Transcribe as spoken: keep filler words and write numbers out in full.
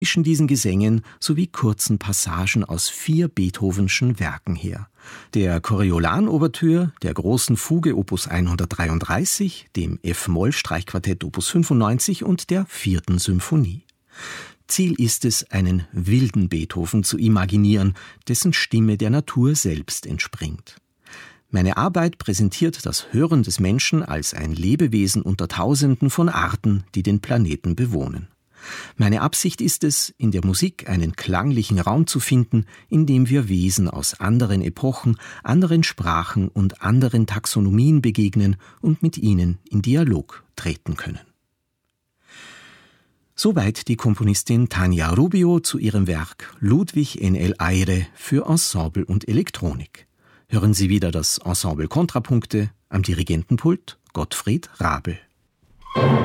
zwischen diesen Gesängen sowie kurzen Passagen aus vier Beethovenschen Werken her: der Coriolan-Ouvertüre, der großen Fuge Opus hundertdreiunddreißig, dem F-Moll-Streichquartett Opus fünfundneunzig und der vierten Symphonie. Ziel ist es, einen wilden Beethoven zu imaginieren, dessen Stimme der Natur selbst entspringt. Meine Arbeit präsentiert das Hören des Menschen als ein Lebewesen unter Tausenden von Arten, die den Planeten bewohnen. Meine Absicht ist es, in der Musik einen klanglichen Raum zu finden, in dem wir Wesen aus anderen Epochen, anderen Sprachen und anderen Taxonomien begegnen und mit ihnen in Dialog treten können. Soweit die Komponistin Tania Rubio zu ihrem Werk Ludwig en el Aire für Ensemble und Elektronik. Hören Sie wieder das Ensemble Kontrapunkte, am Dirigentenpult Gottfried Rabel.